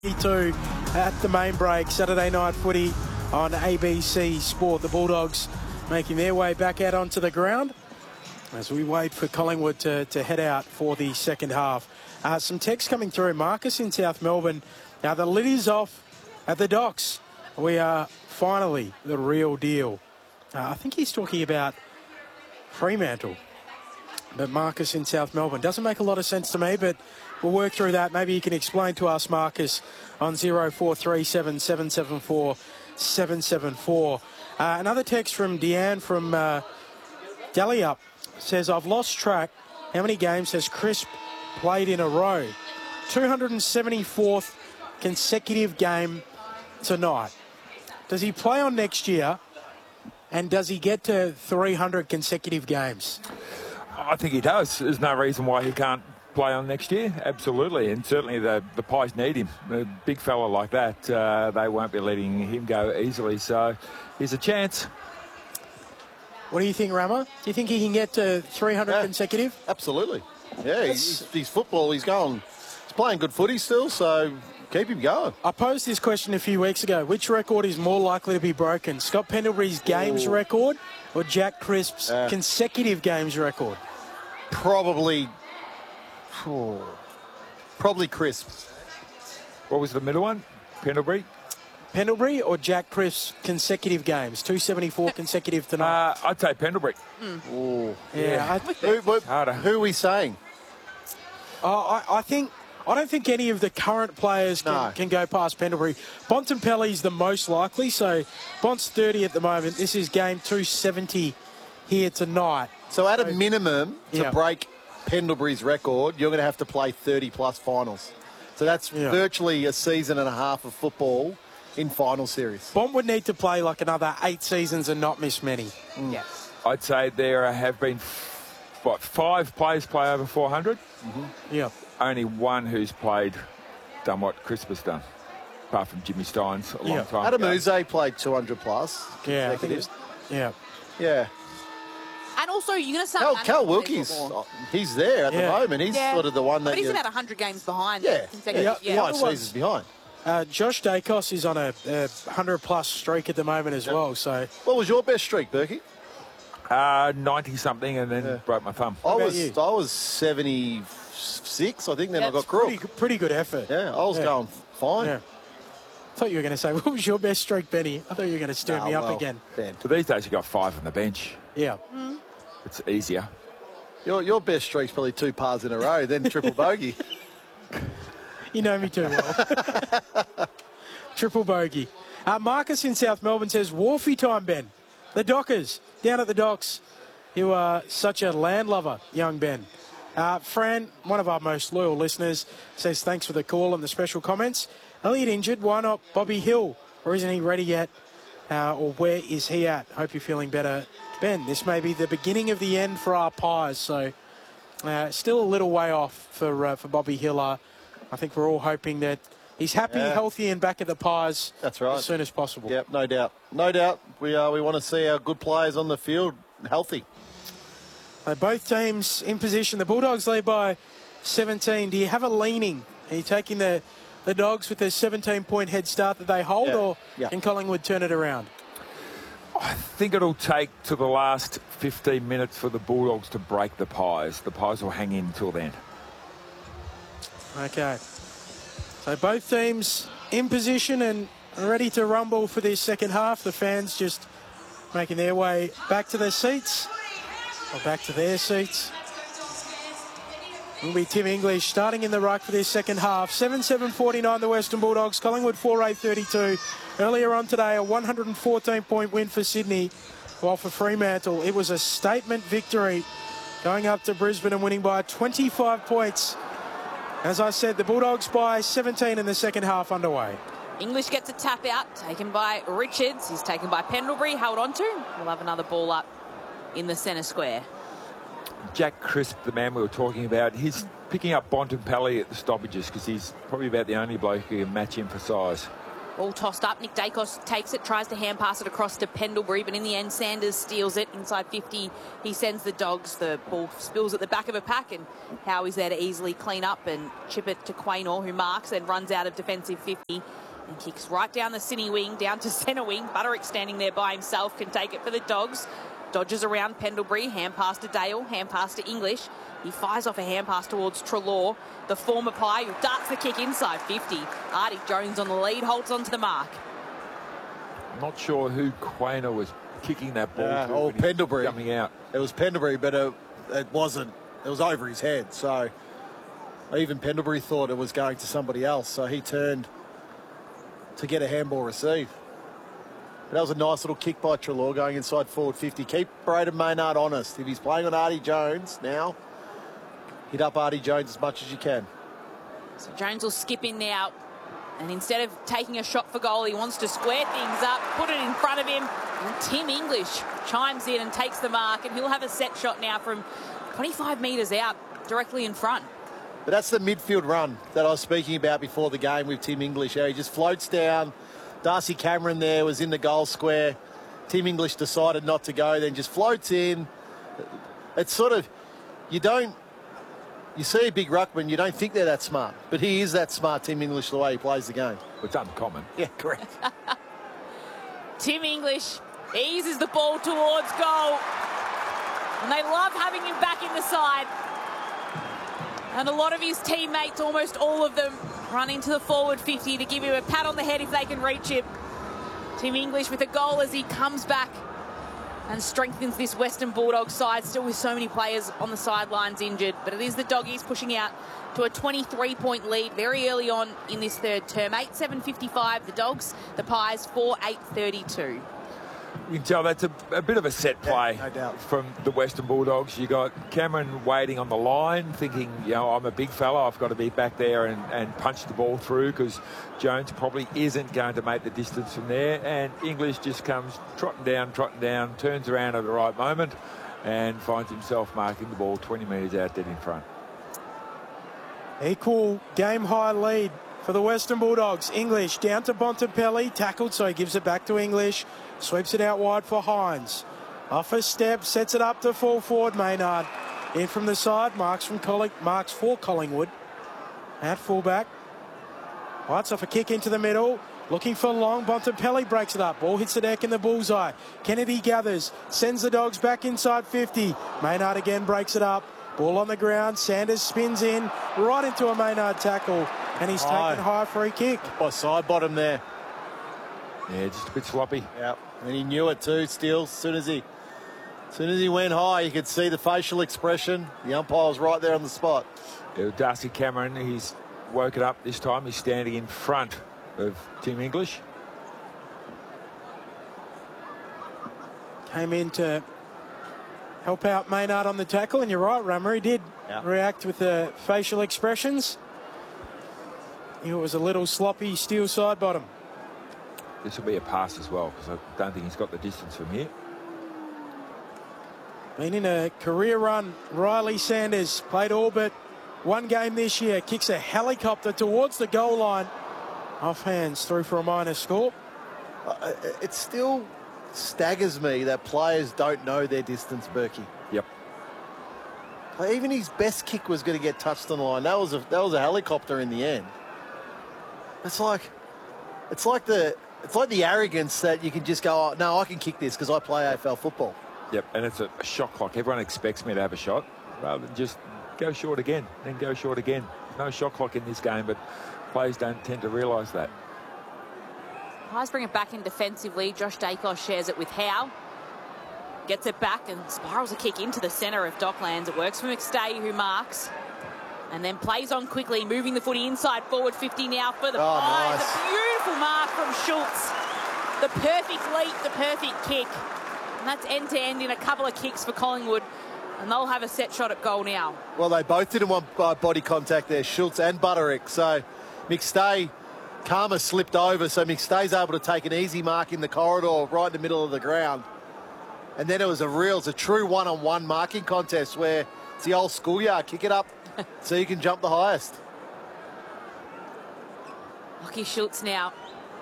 2 at the main break. Saturday night footy on ABC Sport. The Bulldogs making their way back out onto the ground as we wait for Collingwood to head out for the second half. Some text coming through. Marcus in South Melbourne. Now the lid is off at the Docks. We are finally the real deal. I think he's talking about Fremantle. But Marcus in South Melbourne doesn't make a lot of sense to me, but we'll work through that. Maybe you can explain to us, Marcus, on 0437 774 774. Another text from Deanne from Dalyup says, I've lost track. How many games has Crisp played in a row? 274th consecutive game tonight. Does he play on next year? And does he get to 300 consecutive games? I think he does. There's no reason why he can't play on next year. Absolutely. And certainly the Pies need him. A big fella like that, they won't be letting him go easily. So here's a chance. What do you think, Rama? Do you think he can get to 300 consecutive? Absolutely. Yeah, he's football. He's playing good footy still, so keep him going. I posed this question a few weeks ago. Which record is more likely to be broken? Scott Pendlebury's games record or Jack Crisp's consecutive games record? Probably Crisp. What was the middle one? Pendlebury or Jack Crisp's consecutive games? 274 consecutive tonight. I'd say Pendlebury. Yeah. Who are we saying? I don't think any of the current players can go past Pendlebury. Bontempelli's the most likely, so Bont's 30 at the moment. This is game 270 here tonight. So at a minimum, to break Pendlebury's record, you're going to have to play 30-plus finals. So that's virtually a season and a half of football in final series. Bont would need to play like another 8 seasons and not miss many. Yeah. I'd say there have been, 5 players play over 400? Mm-hmm. Yeah. Only one who's done what Crisp has done, apart from Jimmy Steins a long time Adam ago. Uze played 200-plus. Yeah, I think it was, Yeah. And also, you're going to start... Cal Wilkie's, he's there at the moment. He's sort of the one that... But he's about 100 games behind. 5 seasons behind. Josh Dacos is on a 100-plus streak at the moment as well. So, what was your best streak, Berkey? 90-something and then broke my thumb. I was 76, I think, then I got crook. Pretty good effort. Yeah, I was going fine. Yeah. I thought you were going to say, what was your best streak, Benny? I thought you were going to stir me up again. Ben. So these days you got 5 on the bench. Yeah. It's easier. Your best streak's probably 2 pars in a row, then triple bogey. You know me too well. Triple bogey. Marcus in South Melbourne says, Wharfie time, Ben. The Dockers, down at the Docks. You are such a landlubber, young Ben. Fran, one of our most loyal listeners, says thanks for the call and the special comments. Elliot injured, why not Bobby Hill? Or isn't he ready yet? Or where is he at? Hope you're feeling better. Ben, this may be the beginning of the end for our Pies, so still a little way off for Bobby Hill. I think we're all hoping that he's happy, healthy and back at the Pies as soon as possible. Yep, no doubt. No doubt. We want to see our good players on the field healthy. Both teams in position. The Bulldogs lead by 17. Do you have a leaning? Are you taking the Dogs with their 17-point head start that they hold, or can Collingwood turn it around? I think it'll take to the last 15 minutes for the Bulldogs to break the Pies. The Pies will hang in until then. Okay. So both teams in position and ready to rumble for this second half. The fans just making their way back to their seats, or back to their seats. Will be Tim English starting in the ruck for this second half. 7-7-49 the Western Bulldogs. Collingwood 4-8-32. Earlier on today, a 114-point win for Sydney. While for Fremantle, it was a statement victory, going up to Brisbane and winning by 25 points. As I said, the Bulldogs by 17 in the second half underway. English gets a tap out, taken by Richards. He's taken by Pendlebury, held on to. We'll have another ball up in the centre square. Jack Crisp, the man we were talking about, he's picking up Bontempelli at the stoppages because he's probably about the only bloke who can match him for size. All tossed up. Nick Dacos takes it, tries to hand pass it across to Pendlebury, but in the end, Sanders steals it inside 50. He sends the Dogs. The ball spills at the back of a pack, and Howie's there to easily clean up and chip it to Quaynor, who marks and runs out of defensive 50 and kicks right down the Cine wing, down to centre wing. Butterick standing there by himself can take it for the Dogs. Dodges around Pendlebury, hand pass to Dale, hand pass to English. He fires off a hand pass towards Treloar, the former Pie, who darts the kick inside 50. Artie Jones on the lead, holds on to the mark. Not sure who Quaynor was kicking that ball to. Oh, Pendlebury. Coming out. It was Pendlebury, but it wasn't. It was over his head. So even Pendlebury thought it was going to somebody else. So he turned to get a handball receive. But that was a nice little kick by Treloar going inside forward 50. Keep Braden Maynard honest. If he's playing on Artie Jones now, hit up Artie Jones as much as you can. So Jones will skip in now. And instead of taking a shot for goal, he wants to square things up, put it in front of him. And Tim English chimes in and takes the mark. And he'll have a set shot now from 25 metres out, directly in front. But that's the midfield run that I was speaking about before the game with Tim English. He just floats down. Darcy Cameron there was in the goal square. Tim English decided not to go, then just floats in. It's sort of, you see a big ruckman, you don't think they're that smart. But he is that smart, Tim English, the way he plays the game. It's uncommon. Yeah, correct. Tim English eases the ball towards goal. And they love having him back in the side. And a lot of his teammates, almost all of them, run into the forward 50 to give him a pat on the head if they can reach him. Tim English with a goal as he comes back and strengthens this Western Bulldogs side, still with so many players on the sidelines injured. But it is the Doggies pushing out to a 23-point lead very early on in this third term. 8-7-55 the Dogs, the Pies 4-8-32. You can tell that's a bit of a set play, no doubt, from the Western Bulldogs. You got Cameron waiting on the line, thinking, I'm a big fella, I've got to be back there and punch the ball through, because Jones probably isn't going to make the distance from there. And English just comes trotting down, turns around at the right moment and finds himself marking the ball 20 metres out dead in front. Equal game-high lead for the Western Bulldogs. English down to Bontempelli, tackled, so he gives it back to English. Sweeps it out wide for Hines. Off a step, sets it up to full forward. Maynard in from the side, marks for Collingwood at fullback. Whites off a kick into the middle, looking for Long. Bontempelli breaks it up. Ball hits the deck in the bullseye. Kennedy gathers, sends the Dogs back inside 50. Maynard again breaks it up. Ball on the ground. Sanders spins in right into a Maynard tackle, and he's taken high free kick. By side bottom there. Yeah, just a bit sloppy. Yeah, and he knew it too, Steele. As soon as he went high, you could see the facial expression. The umpire was right there on the spot. Darcy Cameron, he's woken up this time. He's standing in front of Tim English. Came in to help out Maynard on the tackle, and you're right, Rummer, he did react with the facial expressions. It was a little sloppy, Steele side bottom. This will be a pass as well, because I don't think he's got the distance from here. Been in a career run, Riley Sanders played all but one game this year. Kicks a helicopter towards the goal line. Off hands, through for a minor score. It still staggers me that players don't know their distance, Berkey. Yep. Even his best kick was going to get touched on the line. That was a helicopter in the end. It's like the arrogance that you can just go, oh, no, I can kick this because I play AFL football. Yep, and it's a shot clock. Everyone expects me to have a shot, rather than just go short again, then go short again. No shot clock in this game, but players don't tend to realise that. Pies bring it back in defensively. Josh Dacos shares it with Howe. Gets it back and spirals a kick into the centre of Docklands. It works for McStay, who marks. And then plays on quickly, moving the footy inside forward 50 now for the Pies. Nice. A beautiful mark from Schultz. The perfect leap, the perfect kick. And that's end-to-end in a couple of kicks for Collingwood. And they'll have a set shot at goal now. Well, they both didn't want body contact there, Schultz and Butterick. So McStay, Karma slipped over, so McStay's able to take an easy mark in the corridor right in the middle of the ground. And then it was a true one-on-one marking contest where it's the old schoolyard, kick it up so you can jump the highest. Lachie Schultz now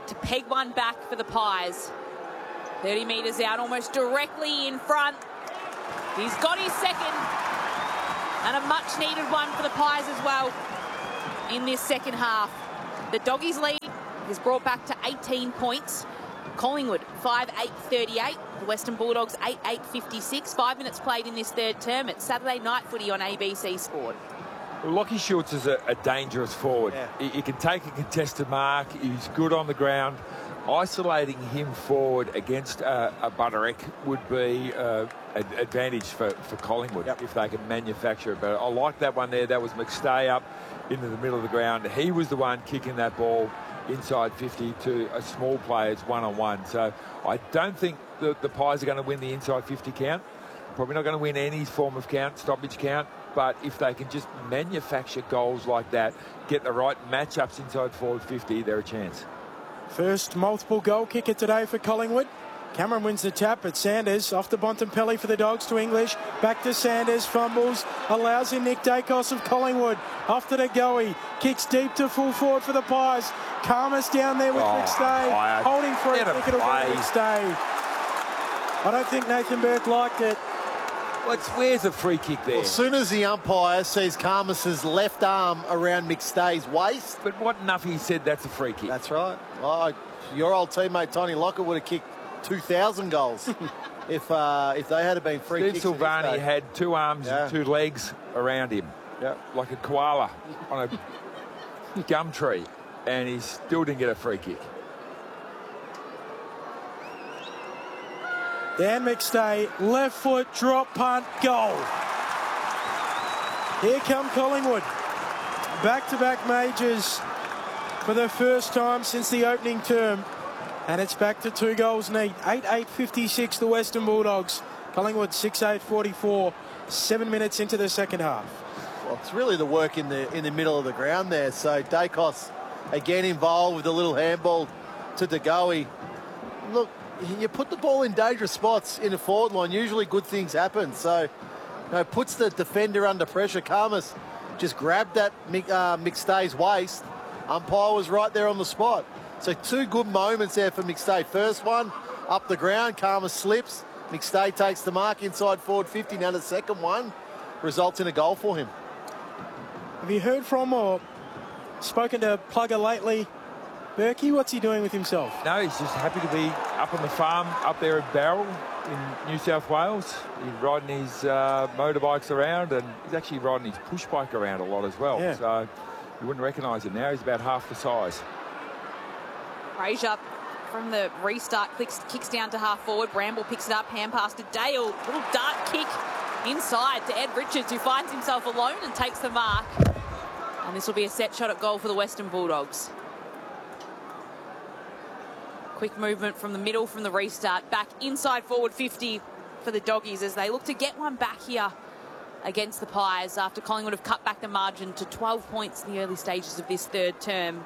to peg one back for the Pies. 30 metres out, almost directly in front. He's got his second, and a much-needed one for the Pies as well in this second half. The Doggies' lead is brought back to 18 points. Collingwood 5-8-38. The Western Bulldogs 8-8-56. 5 minutes played in this third term. It's Saturday night footy on ABC Sport. Well, Lockie Schultz is a dangerous forward. Yeah. He can take a contested mark. He's good on the ground. Isolating him forward against a Butterick would be an advantage for Collingwood if they can manufacture it. But I like that one there. That was McStay up into the middle of the ground. He was the one kicking that ball inside 50 to a small player's one-on-one. So I don't think the Pies are going to win the inside 50 count. Probably not going to win any form of stoppage count. But if they can just manufacture goals like that, get the right matchups inside forward 50, they're a chance. First multiple goal kicker today for Collingwood. Cameron wins the tap, but Sanders off to Bontempelli for the Dogs to English. Back to Sanders, fumbles, allows in Nick Dacos of Collingwood. Off to Goey, kicks deep to full forward for the Pies. Karmas down there with McStay, holding for it. McStay. I don't think Nathan Burke liked it. Where's the free kick there? Well, as soon as the umpire sees Karmas's left arm around McStay's waist. But what enough he said that's a free kick. That's right. Oh, your old teammate Tony Lockett would have kicked 2,000 goals if they had been free kicks. Steve Silvani had two arms and two legs around him, like a koala on a gum tree, and he still didn't get a free kick. Dan McStay, left foot, drop punt, goal. Here come Collingwood. Back-to-back majors for the first time since the opening term. And it's back to 2 goals neat. 8-8-56 the Western Bulldogs. Collingwood 6-8-44. 7 minutes into the second half. Well, it's really the work in the middle of the ground there. So Dacos again involved with a little handball to DeGoey. Look, you put the ball in dangerous spots in the forward line, usually good things happen. So, puts the defender under pressure. Karmas just grabbed that McStay's waist. Umpire was right there on the spot. So 2 good moments there for McStay. First one, up the ground, Karmas slips. McStay takes the mark inside forward 50. Now the second one results in a goal for him. Have you heard from or spoken to Plugger lately? Berkey, what's he doing with himself? No, he's just happy to be up on the farm up there at Barrel in New South Wales. He's riding his motorbikes around, and he's actually riding his push bike around a lot as well. Yeah. So you wouldn't recognise him now. He's about half the size. Fraser from the restart kicks down to half forward. Bramble picks it up, hand pass to Dale. Little dart kick inside to Ed Richards, who finds himself alone and takes the mark. And this will be a set shot at goal for the Western Bulldogs. Quick movement from the middle from the restart. Back inside forward 50 for the Doggies as they look to get one back here against the Pies after Collingwood have cut back the margin to 12 points in the early stages of this third term.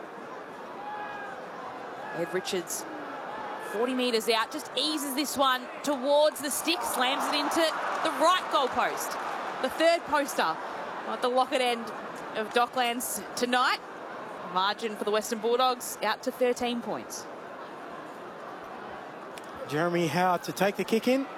Ed Richards, 40 metres out, just eases this one towards the stick, slams it into the right goal post. The third poster at the Lockett end of Docklands tonight. Margin for the Western Bulldogs out to 13 points. Jeremy Howe to take the kick in.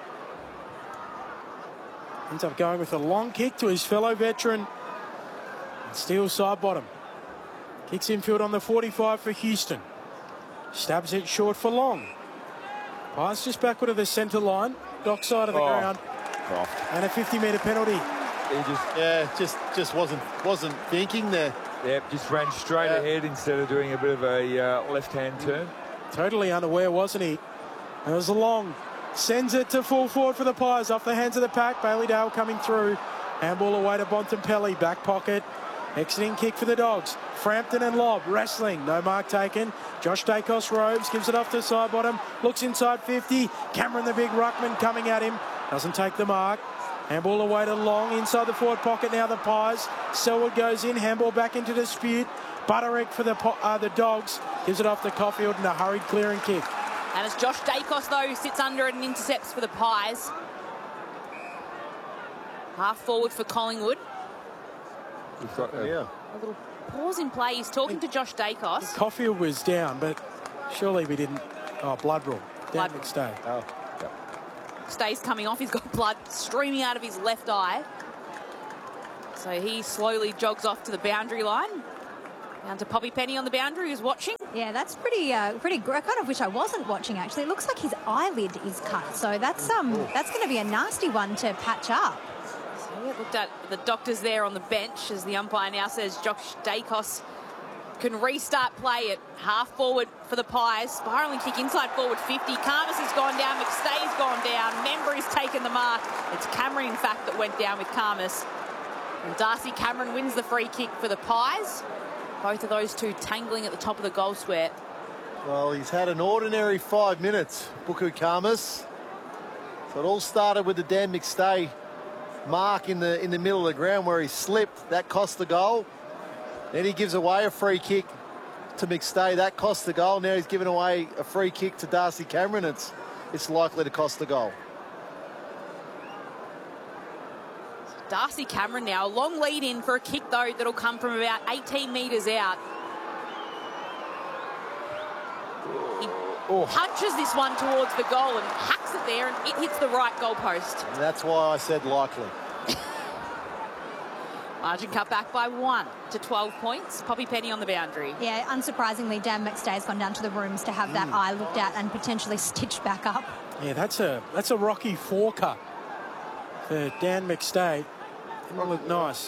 Ends up going with a long kick to his fellow veteran. Steele side bottom. Kicks infield on the 45 for Houston. Stabs it short for Long. Pass just backward to the centre line. Dock side of the ground. Croft. And a 50-metre penalty. He just wasn't thinking there. Yep, just ran straight ahead instead of doing a bit of a left-hand turn. Totally unaware, wasn't he? It was Long. Sends it to full forward for the Pies. Off the hands of the pack. Bailey Dale coming through. Handball away to Bontempelli. Back pocket. Exiting kick for the Dogs. Frampton and Lobb wrestling. No mark taken. Josh Dacos robes. Gives it off to side bottom. Looks inside 50. Cameron, the big ruckman, coming at him. Doesn't take the mark. Handball away to Long. Inside the forward pocket now the Pies. Selwood goes in. Handball back into dispute. Butterick for the Dogs. Gives it off to Caulfield and a hurried clearing kick. And it's Josh Dacos, though, who sits under it and intercepts for the Pies. Half forward for Collingwood. We've got A little pause in play. He's talking to Josh Dacos. Caulfield was down, but Surely we didn't. Oh, blood rule. Dan Blood. McStay. Oh. Stays coming off. He's got blood streaming out of his left eye. So he slowly jogs off to the boundary line. Down to Poppy Penny on the boundary, who's watching. Yeah, that's pretty. I kind of wish I wasn't watching. Actually, it looks like his eyelid is cut. So that's going to be a nasty one to patch up. So yeah, looked at the doctors there on the bench as the umpire now says Josh Dacos can restart play at half forward for the Pies. Spiralling kick inside forward 50. Karmas has gone down. McStay's gone down. Membry's taken the mark. It's Cameron, in fact, that went down with Karmas. And Darcy Cameron wins the free kick for the Pies. Both of those two tangling at the top of the goal square. Well, he's had an ordinary 5 minutes, Buku Karmas. So it all started with the Dan McStay mark in the middle of the ground where he slipped. That cost the goal. Then he gives away a free kick to McStay. That cost the goal. Now he's given away a free kick to Darcy Cameron. It's likely to cost the goal. Darcy Cameron now, a long lead in for a kick though that'll come from about 18 metres out. He punches this one towards the goal and hacks it there, and it hits the right goalpost. And that's why I said likely. Margin cut back by 1 to 12 points. Poppy Penny on the boundary. Yeah, unsurprisingly, Dan McStay's gone down to the rooms to have that eye looked at and potentially stitched back up. Yeah, that's a rocky forker for Dan McStay. Didn't look nice.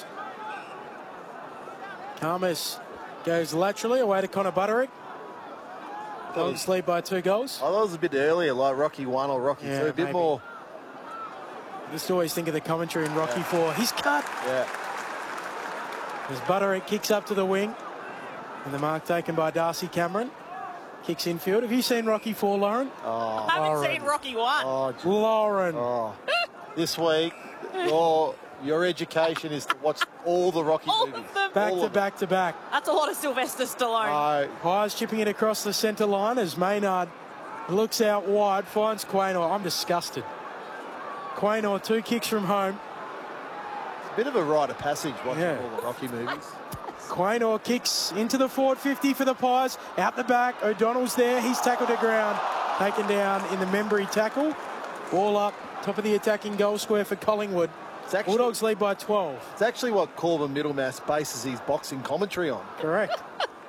Karmas goes laterally away to Connor Butterick. Dogs lead by 2 goals. I thought it was a bit earlier, like Rocky 1 or Rocky 2, a bit maybe more. I just always think of the commentary in Rocky 4. He's cut. Yeah. As Butterick kicks up to the wing. And the mark taken by Darcy Cameron. Kicks infield. Have you seen Rocky 4, Lauren? I haven't seen Rocky 1. Oh, Lauren. oh. This week, your education is to watch all the Rocky All movies. of them. Back to back. That's a lot of Sylvester Stallone. Pies chipping it across the centre line as Maynard looks out wide, finds Quaynor. I'm disgusted. Quaynor, 2 kicks from home. It's a bit of a rite of passage watching all the Rocky movies. Quaynor kicks into the forward 50 for the Pies. Out the back, O'Donnell's there. He's tackled to ground. Taken down in the Membry tackle. Ball up, top of the attacking goal square for Collingwood. Bulldogs lead by 12. It's actually what Corbin Middlemass bases his boxing commentary on. Correct.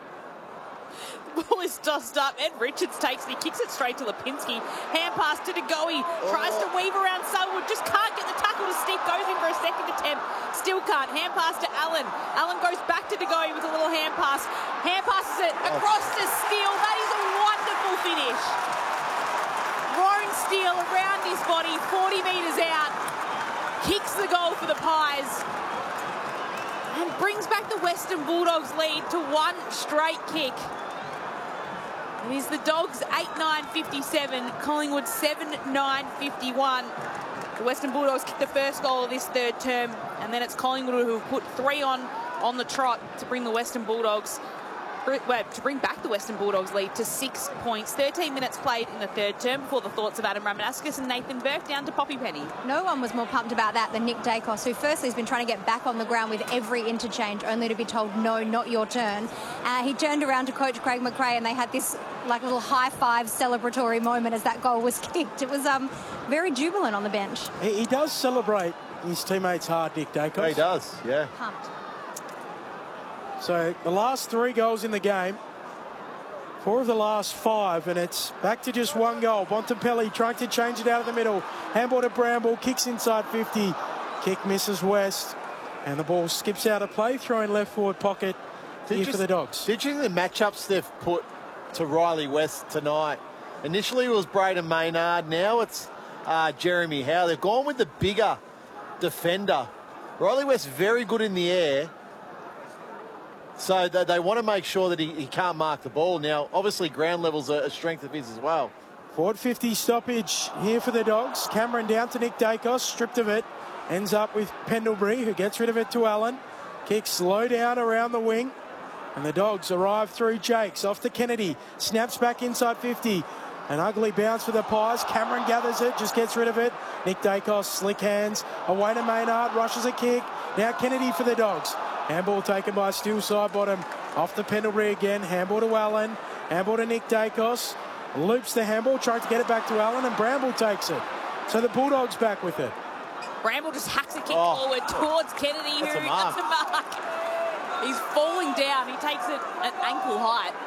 Ball is tossed up. Ed Richards takes it. He kicks it straight to Lipinski. Hand pass to De Goey. Tries to weave around Selwood. Just can't get the tackle to stick. Goes in for a second attempt. Still can't. Hand pass to Allen. Allen goes back to De Goey with a little hand pass. Hand passes it across to Steele. That is a wonderful finish. Roan Steele around his body. 40 metres out. Kicks the goal for the Pies. And brings back the Western Bulldogs lead to 1 straight kick. It is the Dogs 8-9-57, Collingwood 7-9-51. The Western Bulldogs kicked the first goal of this third term, and then it's Collingwood who have put 3 on the trot to bring the Western Bulldogs, to bring back the Western Bulldogs lead to 6 points. 13 minutes played in the third term before the thoughts of Adam Ramanaskas and Nathan Burke down to Poppy Penny. No one was more pumped about that than Nick Dacos, who firstly has been trying to get back on the ground with every interchange, only to be told, no, not your turn. He turned around to Coach Craig McRae and they had this like little high-five celebratory moment as that goal was kicked. It was very jubilant on the bench. He does celebrate his teammates hard, Nick Dacos. Yeah, he does, yeah. Pumped. So the last 3 goals in the game, 4 of the last 5, and it's back to just 1 goal. Bontempelli trying to change it out of the middle. Handball to Bramble, kicks inside 50. Kick misses West, and the ball skips out of play, throwing left forward pocket here for the Dogs. Did you think the matchups they've put to Riley West tonight? Initially it was Braden Maynard, now it's Jeremy Howe. They've gone with the bigger defender. Riley West very good in the air. So they want to make sure that he can't mark the ball. Now, obviously, ground level's a strength of his as well. Forward 50 stoppage here for the Dogs. Cameron down to Nick Dacos, stripped of it. Ends up with Pendlebury, who gets rid of it to Allen. Kicks low down around the wing. And the Dogs arrive through Jakes. Off to Kennedy. Snaps back inside 50. An ugly bounce for the Pies. Cameron gathers it, just gets rid of it. Nick Dacos, slick hands. Away to Maynard, rushes a kick. Now Kennedy for the Dogs. Handball taken by Steele side bottom. Off to Pendlebury again. Handball to Allen. Handball to Nick Dacos. Loops the handball, tried to get it back to Allen, and Bramble takes it. So the Bulldogs back with it. Bramble just hacks a kick forward towards Kennedy. That's a mark. He's falling down. He takes it at ankle height.